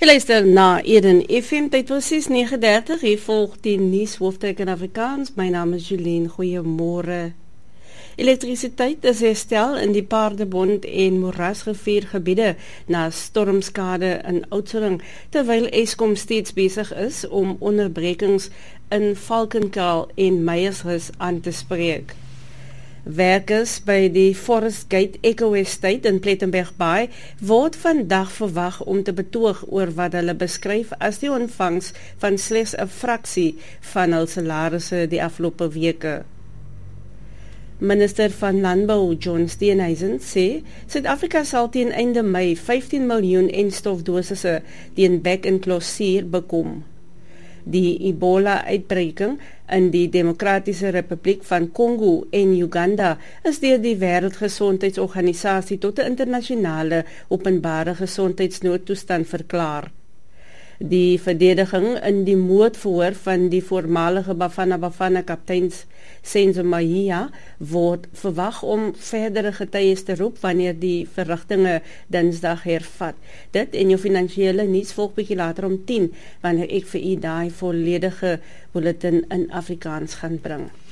Jy luister na Eden FM, tyd was 6:39, hier volg die nuushoofstuk in Afrikaans. My naam is Julien, goeiemôre. Elektrisiteit is herstel in die Paardebond en Moerasrivier gebiede na stormskade in Oudtshoorn, terwyl Eskom steeds besig is om onderbrekings in Valkenkaal en Meyersrus aan te spreek. Werkers by die Forest Gate Eco Estate in Plettenberg Bay word vandag verwag om te betoog oor wat hulle beskryf as die ontvangs van slegs 'n fraksie van hul salarisse die afgelope weke. Minister van Landbou John Steenhuisen sê Suid-Afrika sal teen einde Mei 15 miljoen enstofdosisse teen bek en klossier bekom. Die Ebola-uitbreking in die Demokratiese Republiek van Kongo en Uganda is deur die Wêreldgesondheidsorganisasie tot 'n internasionale openbare gesondheidsnoodtoestand verklaar. Die verdediging in die moordverhoor van die voormalige Bafana Bafana kaptein Senzo Mahia word verwag om verdere getuies te roep wanneer die verrigtinge Dinsdag hervat. Dit en jou finansiële nuus volg bietjie later om 10, wanneer ek vir u daai volledige bulletin in Afrikaans gaan bring.